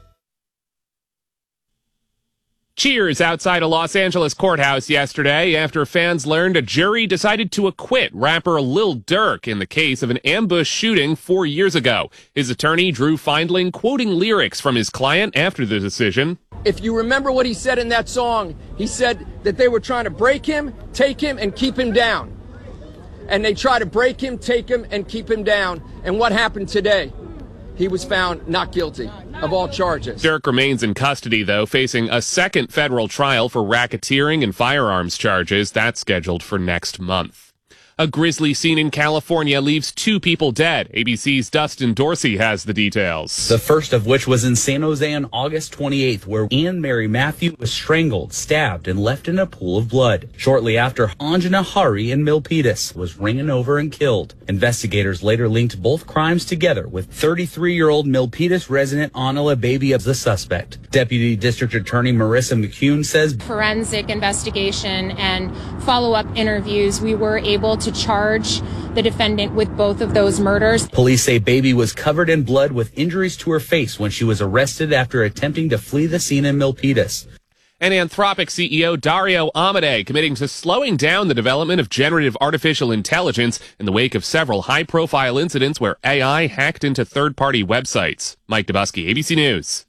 Cheers outside a Los Angeles courthouse yesterday after fans learned a jury decided to acquit rapper Lil Durk in the case of an ambush shooting 4 years ago. His attorney, Drew Findling, quoting lyrics from his client after the decision.
If you remember what he said in that song, he said that they were trying to break him, take him, and keep him down. And they tried to break him, take him, and keep him down. And what happened today? He was found not guilty of all charges.
Durk remains in custody, though, facing a second federal trial for racketeering and firearms charges. That's scheduled for next month. A grisly scene in California leaves 2 people dead. ABC's Dustin Dorsey has the details.
The first of which was in San Jose on August 28th, where Anne Mary Matthew was strangled, stabbed, and left in a pool of blood. Shortly after, Anjana Hari in Milpitas was ran over and killed. Investigators later linked both crimes together, with 33-year-old Milpitas resident Anila Baby as the suspect. Deputy District Attorney Marissa McCune says,
forensic investigation and follow-up interviews, we were able to charge the defendant with both of those murders.
Police say Baby was covered in blood with injuries to her face when she was arrested after attempting to flee the scene in Milpitas.
And Anthropic CEO Dario Amodei committing to slowing down the development of generative artificial intelligence in the wake of several high-profile incidents where AI hacked into third-party websites. Mike Dubusky, ABC News.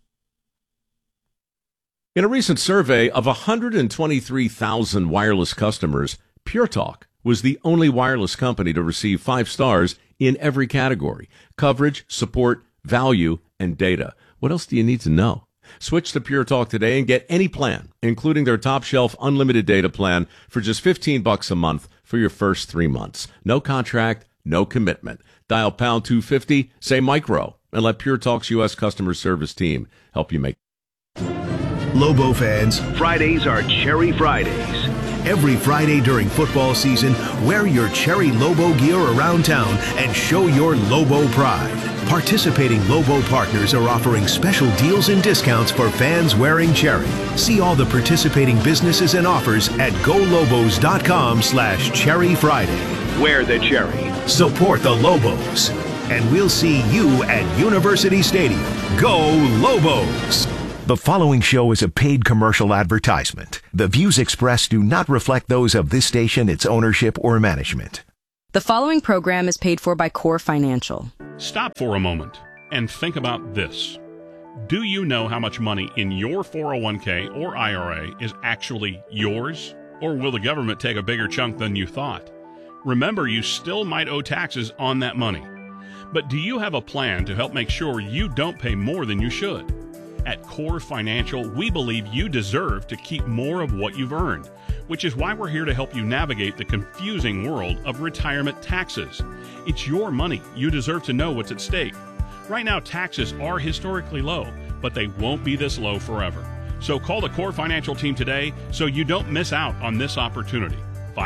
In a recent survey of 123,000 wireless customers, Pure Talk was the only wireless company to receive 5 stars in every category: coverage, support, value, and data. What else do you need to know? Switch to Pure Talk today and get any plan, including their top shelf unlimited data plan, for just $15 a month for your first 3 months. No contract, no commitment. Dial pound 250, say micro, and let Pure Talk's U.S. customer service team help you make.
Lobo fans, Fridays are Cherry Fridays. Every Friday during football season, wear your Cherry Lobo gear around town and show your Lobo pride. Participating Lobo partners are offering special deals and discounts for fans wearing Cherry. See all the participating businesses and offers at golobos.com/Cherry Friday. Wear the Cherry. Support the Lobos. And we'll see you at University Stadium. Go Lobos! The following show is a paid commercial advertisement. The views expressed do not reflect those of this station, its ownership, or management.
The following program is paid for by Core Financial.
Stop for a moment and think about this. Do you know how much money in your 401k or IRA is actually yours? Or will the government take a bigger chunk than you thought? Remember, you still might owe taxes on that money. But do you have a plan to help make sure you don't pay more than you should? At Core Financial, we believe you deserve to keep more of what you've earned, which is why we're here to help you navigate the confusing world of retirement taxes. It's your money. You deserve to know what's at stake. Right now, taxes are historically low, but they won't be this low forever. So call the Core Financial team today so you don't miss out on this opportunity.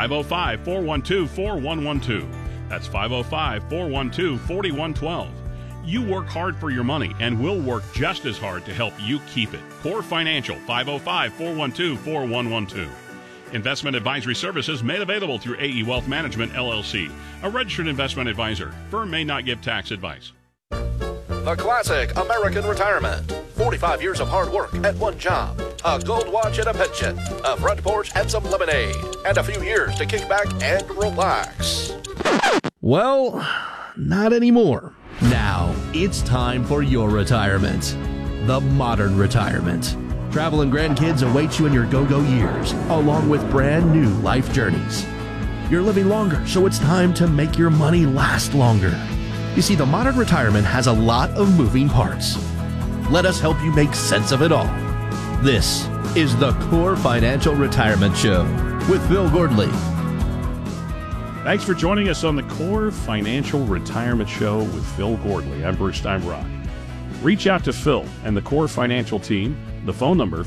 505-412-4112. That's 505-412-4112. You work hard for your money, and we'll work just as hard to help you keep it. Core Financial, 505-412-4112. Investment advisory services made available through AE Wealth Management, LLC, a registered investment advisor. Firm may not give tax advice.
The classic American retirement. 45 years of hard work at one job, a gold watch and a pension, a front porch and some lemonade, and a few years to kick back and relax.
Well, not anymore. Now, it's time for your retirement. The modern retirement. Travel and grandkids await you in your go-go years, along with brand new life journeys. You're living longer, so it's time to make your money last longer. You see, the modern retirement has a lot of moving parts. Let us help you make sense of it all. This is the Core Financial Retirement Show with Phil Gordley.
Thanks for joining us on the Core Financial Retirement Show with Phil Gordley. I'm Bruce Steinbrock. Reach out to Phil and the Core Financial team. The phone number,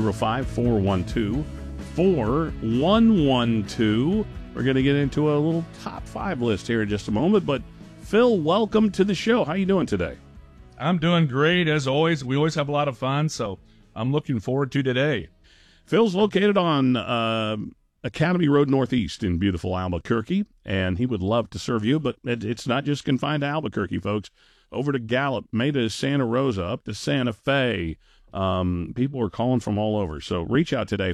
505-412-4112. We're going to get into a little top 5 list here in just a moment. But, Phil, welcome to the show. How you doing today?
I'm doing great, as always. We always have a lot of fun, so I'm looking forward to today.
Phil's located on Academy Road Northeast in beautiful Albuquerque, and he would love to serve you, but it's not just confined to Albuquerque, folks. Over to Gallup, Meta, Santa Rosa, up to Santa Fe. People are calling from all over, so reach out today,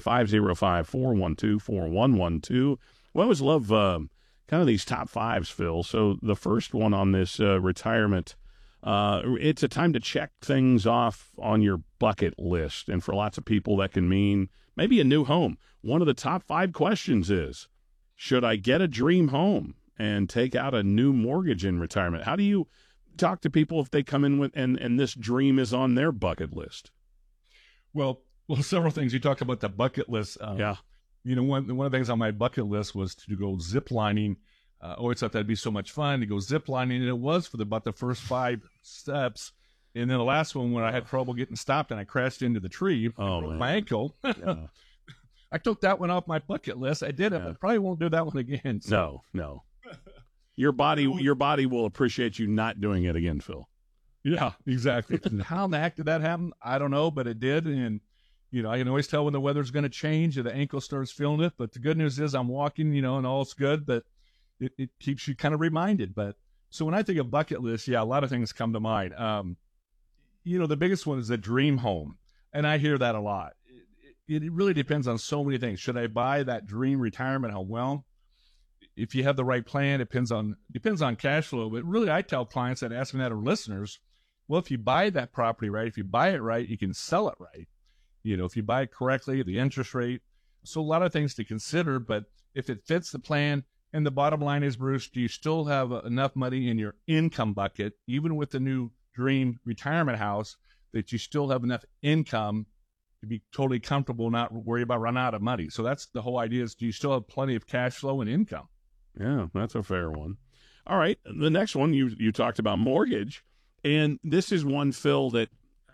505-412-4112. We always love kind of these top 5s, Phil. So the first one on this retirement, it's a time to check things off on your bucket list, and for lots of people that can mean maybe a new home. One of the top 5 questions is, should I get a dream home and take out a new mortgage in retirement? How do you talk to people if they come in with and this dream is on their bucket list?
Well, several things. You talked about the bucket list.
Yeah.
You know, one of the things on my bucket list was to go zip lining. I always thought that'd be so much fun to go zip lining, and it was for about the first 5 steps. And then the last one, when I had trouble getting stopped and I crashed into the tree, broke my ankle. Yeah. I took that one off my bucket list. I did it, but probably won't do that one again.
So. No. Your body will appreciate you not doing it again, Phil.
Yeah, exactly. How in the heck did that happen? I don't know, but it did. And, you know, I can always tell when the weather's going to change and the ankle starts feeling it. But the good news is I'm walking, you know, and all's good. But it keeps you kind of reminded. But so when I think of bucket list, yeah, a lot of things come to mind. You know, the biggest one is the dream home. And I hear that a lot. It really depends on so many things. Should I buy that dream retirement home? Well, if you have the right plan, it depends on cash flow. But really, I tell clients that ask me that, or listeners, well, if you buy that property right, if you buy it right, you can sell it right. You know, if you buy it correctly, the interest rate. So a lot of things to consider. But if it fits the plan, and the bottom line is, Bruce, do you still have enough money in your income bucket, even with the new dream retirement house, that you still have enough income to be totally comfortable, not worry about running out of money? So that's the whole idea, is do you still have plenty of cash flow and income?
Yeah, that's a fair one. All right, the next one, you talked about mortgage, and this is one, Phil, that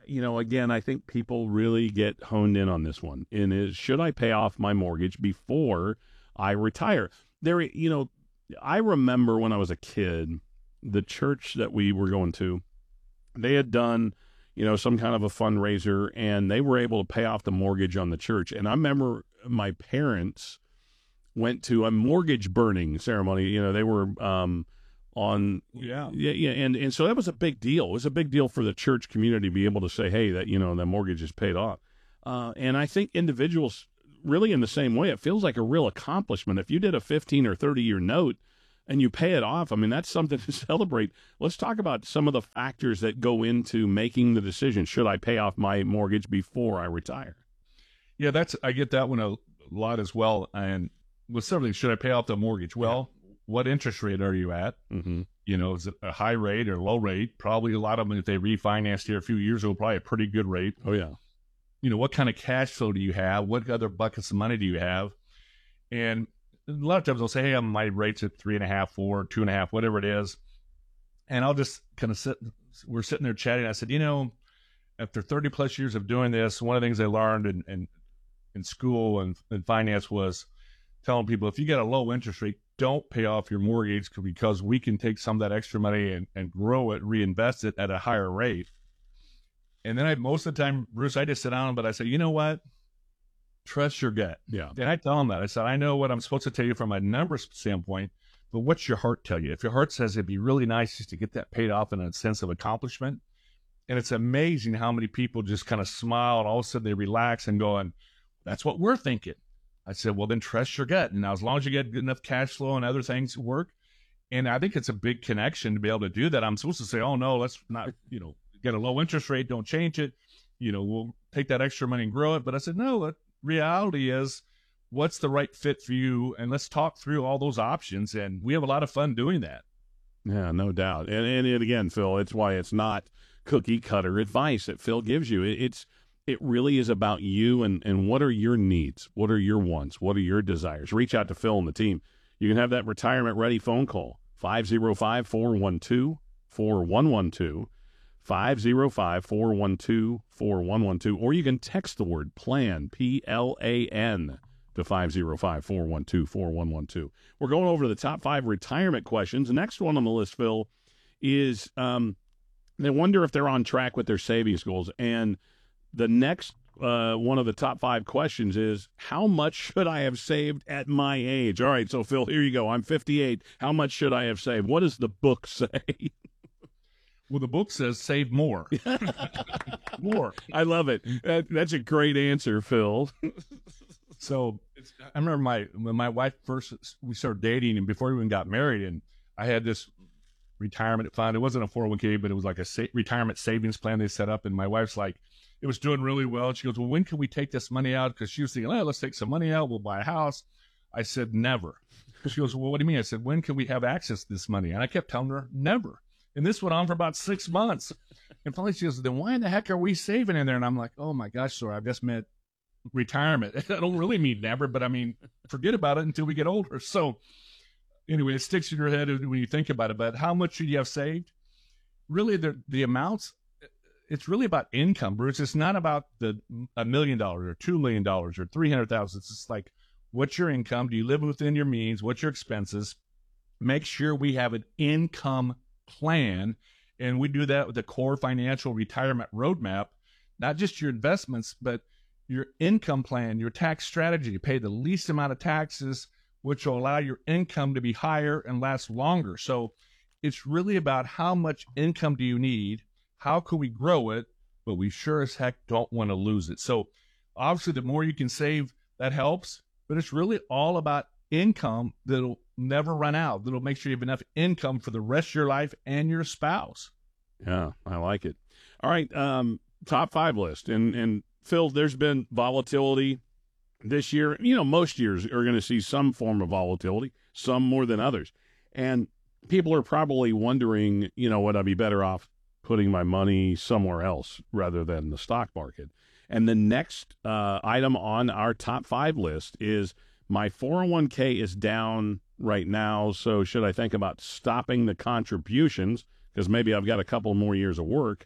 again, I think people really get honed in on this one. And is, should I pay off my mortgage before I retire? I remember when I was a kid, the church that we were going to, they had done, some kind of a fundraiser, and they were able to pay off the mortgage on the church. And I remember my parents went to a mortgage burning ceremony. They were and so that was a big deal. It was a big deal for the church community to be able to say, hey, that the mortgage is paid off. And I think individuals really in the same way. It feels like a real accomplishment. If you did a 15 or 30-year note and you pay it off, I mean, that's something to celebrate. Let's talk about some of the factors that go into making the decision. Should I pay off my mortgage before I retire?
Yeah, I get that one a lot as well. And with certainly, should I pay off the mortgage? Well, what interest rate are you at?
Mm-hmm.
Is it a high rate or low rate? Probably a lot of them, if they refinanced here a few years ago, probably a pretty good rate.
Oh, yeah.
What kind of cash flow do you have? What other buckets of money do you have? And a lot of times they'll say, hey, my rate's at 3.5, 4, 2.5, whatever it is. And I'll just kind of we're sitting there chatting. I said, after 30 plus years of doing this, one of the things I learned in school and in finance was telling people, if you get a low interest rate, don't pay off your mortgage because we can take some of that extra money and grow it, reinvest it at a higher rate. And then most of the time, Bruce, I just sit down, but I say, you know what? Trust your gut.
Yeah.
And I tell them that. I said, I know what I'm supposed to tell you from a numbers standpoint, but what's your heart tell you? If your heart says it'd be really nice just to get that paid off in a sense of accomplishment, and it's amazing how many people just kind of smile and all of a sudden they relax and going, that's what we're thinking. I said, well, then trust your gut. And now as long as you get good enough cash flow and other things work, and I think it's a big connection to be able to do that. I'm supposed to say, oh, no, let's not, get a low interest rate, don't change it. We'll take that extra money and grow it. But I said, no, the reality is what's the right fit for you? And let's talk through all those options. And we have a lot of fun doing that.
Yeah, no doubt. And again, Phil, it's why it's not cookie cutter advice that Phil gives you. It really is about you and what are your needs? What are your wants? What are your desires? Reach out to Phil and the team. You can have that retirement ready phone call, 505-412-4112. 505-412-4112, or you can text the word PLAN, PLAN, to 505-412-4112. We're going over the top 5 retirement questions. The next one on the list, Phil, is they wonder if they're on track with their savings goals. And the next one of the top 5 questions is, how much should I have saved at my age? All right, so Phil, here you go. I'm 58. How much should I have saved? What does the book say?
Well, the book says save more. More.
I love it. That's a great answer, Phil.
So I remember when my wife we started dating and before we even got married, and I had this retirement fund. It wasn't a 401k, but it was like a retirement savings plan they set up. And my wife's like, it was doing really well. And she goes, well, when can we take this money out? Because she was thinking, let's take some money out. We'll buy a house. I said, never. She goes, well, what do you mean? I said, when can we have access to this money? And I kept telling her, never. And this went on for about 6 months. And finally she goes, then why in the heck are we saving in there? And I'm like, oh my gosh, sorry, I've just meant retirement. I don't really mean never, but I mean, forget about it until we get older. So anyway, it sticks in your head when you think about it. But how much should you have saved? Really, the amounts, it's really about income, Bruce. It's not about $1 million or $2 million or $300,000. It's just like, what's your income? Do you live within your means? What's your expenses? Make sure we have an income plan, and we do that with the core financial retirement roadmap. Not just your investments, but your income plan, your tax strategy. Pay the least amount of taxes, which will allow your income to be higher and last longer. So it's really about how much income do you need, how can we grow it, but we sure as heck don't want to lose it. So obviously the more you can save, that helps, but it's really all about income that'll never run out, that'll make sure you have enough income for the rest of your life and your spouse.
Yeah, I like it. All right, top 5 list. And Phil, there's been volatility this year. Most years are going to see some form of volatility, some more than others. And people are probably wondering, would I be better off putting my money somewhere else rather than the stock market? And the next item on our top 5 list is, my 401k is down right now, so should I think about stopping the contributions because maybe I've got a couple more years of work?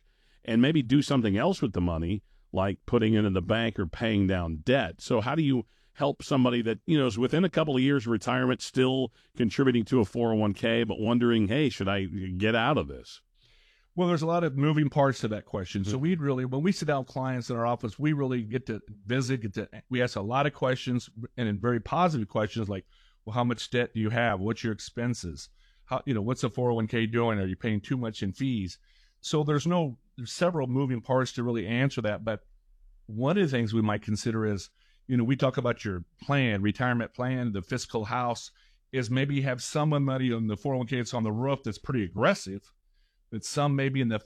and maybe do something else with the money, like putting it in the bank or paying down debt. So how do you help somebody that, is within a couple of years of retirement, still contributing to a 401k, but wondering, hey, should I get out of this?
Well, there's a lot of moving parts to that question. So when we sit down with clients in our office, we really get to visit, we ask a lot of questions, and in very positive questions like, well, how much debt do you have? What's your expenses? How, what's a 401k doing? Are you paying too much in fees? So there's several moving parts to really answer that. But one of the things we might consider is, we talk about your plan, retirement plan, the fiscal house, is maybe you have some money on the 401k that's on the roof that's pretty aggressive, but some maybe in the